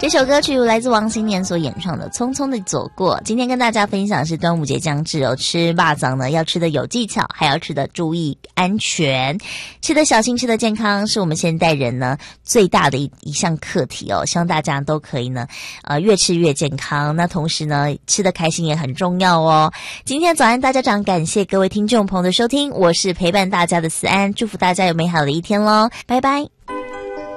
这首歌曲来自王心莲所演唱的《匆匆的走过》。今天跟大家分享的是端午节将至哦，吃肉粽呢要吃的有技巧，还要吃的注意安全，吃的小心，吃的健康，是我们现代人呢最大的一项课题哦。希望大家都可以呢，越吃越健康。那同时呢，吃的开心也很重要哦。今天早安大家长，感谢各位听众朋友的收听，我是陪伴大家的思安，祝福大家有美好的一天咯，拜拜。